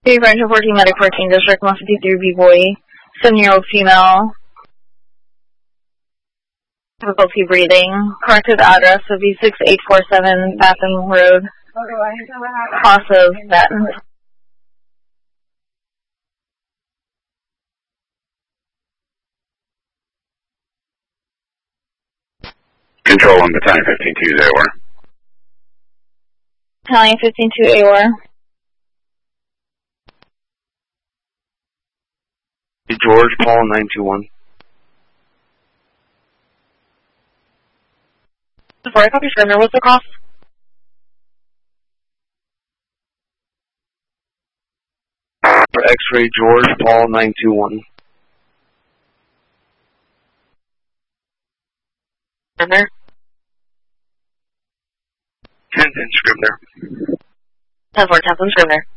Three branch of 14 medic 14 district 153 boy, 7-year-old female, difficulty breathing. Corrected address would be 6847 Batham Road, cross of Baton. Control on Battalion 15-2, AOR. Battalion 15-2 AOR. George, Paul, 921. Before I copy Scrivener, what's the cross? For X-ray, George, Paul, 921. Scrivener. 10-10, Scrivener. 10-4, 10-4, Scrivener.